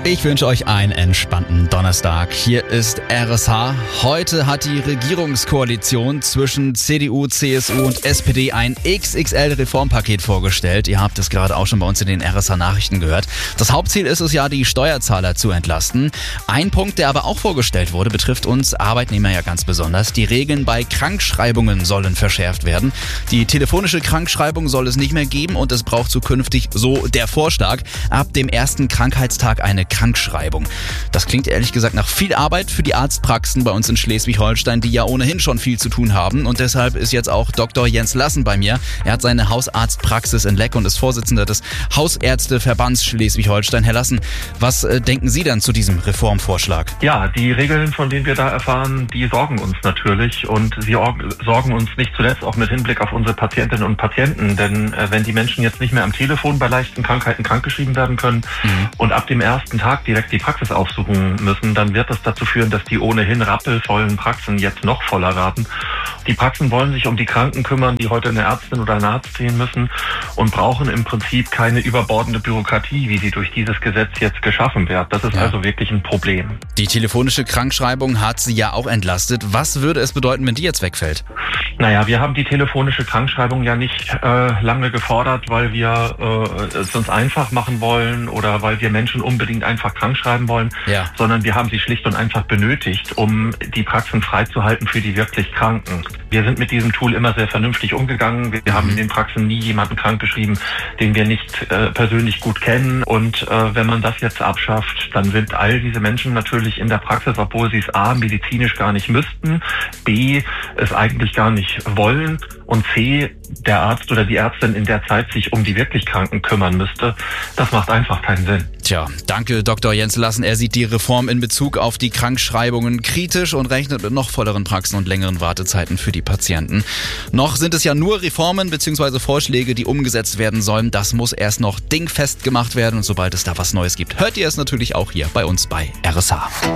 Ich wünsche euch einen entspannten Donnerstag. Hier ist RSH. Heute hat die Regierungskoalition zwischen CDU, CSU und SPD ein XXL-Reformpaket vorgestellt. Ihr habt es gerade auch schon bei uns in den RSH-Nachrichten gehört. Das Hauptziel ist es ja, die Steuerzahler zu entlasten. Ein Punkt, der aber auch vorgestellt wurde, betrifft uns Arbeitnehmer ja ganz besonders. Die Regeln bei Krankschreibungen sollen verschärft werden. Die telefonische Krankschreibung soll es nicht mehr geben und es braucht zukünftig, so der Vorschlag, ab dem ersten Krankheitstag eine Krankschreibung. Das klingt ehrlich gesagt nach viel Arbeit für die Arztpraxen bei uns in Schleswig-Holstein, die ja ohnehin schon viel zu tun haben. Und deshalb ist jetzt auch Dr. Jens Lassen bei mir. Er hat seine Hausarztpraxis in Leck und ist Vorsitzender des Hausärzteverbands Schleswig-Holstein. Herr Lassen, was denken Sie dann zu diesem Reformvorschlag? Ja, die Regeln, von denen wir da erfahren, die sorgen uns natürlich. Und sie sorgen uns nicht zuletzt auch mit Hinblick auf unsere Patientinnen und Patienten. Denn wenn die Menschen jetzt nicht mehr am Telefon bei leichten Krankheiten krankgeschrieben werden können und ab dem ersten Tag direkt die Praxis aufsuchen müssen, dann wird das dazu führen, dass die ohnehin rappelvollen Praxen jetzt noch voller werden. Die Praxen wollen sich um die Kranken kümmern, die heute eine Ärztin oder einen Arzt sehen müssen und brauchen im Prinzip keine überbordende Bürokratie, wie sie durch dieses Gesetz jetzt geschaffen wird. Das ist also wirklich ein Problem. Die telefonische Krankschreibung hat sie ja auch entlastet. Was würde es bedeuten, wenn die jetzt wegfällt? Naja, wir haben die telefonische Krankschreibung ja nicht lange gefordert, weil wir es uns einfach machen wollen oder weil wir Menschen unbedingt einfach krank schreiben wollen, sondern wir haben sie schlicht und einfach benötigt, um die Praxen freizuhalten für die wirklich Kranken. Wir sind mit diesem Tool immer sehr vernünftig umgegangen. Wir haben in den Praxen nie jemanden krankgeschrieben, den wir nicht persönlich gut kennen. Und wenn man das jetzt abschafft, dann sind all diese Menschen natürlich in der Praxis, obwohl sie es A, medizinisch gar nicht müssten, B, es eigentlich gar nicht wollen und C, der Arzt oder die Ärztin in der Zeit sich um die wirklich Kranken kümmern müsste. Das macht einfach keinen Sinn. Tja, danke Dr. Jens Lassen. Er sieht die Reform in Bezug auf die Krankschreibungen kritisch und rechnet mit noch volleren Praxen und längeren Wartezeiten für die Patienten. Noch sind es ja nur Reformen bzw. Vorschläge, die umgesetzt werden sollen. Das muss erst noch dingfest gemacht werden und sobald es da was Neues gibt, hört ihr es natürlich auch hier bei uns bei RSH.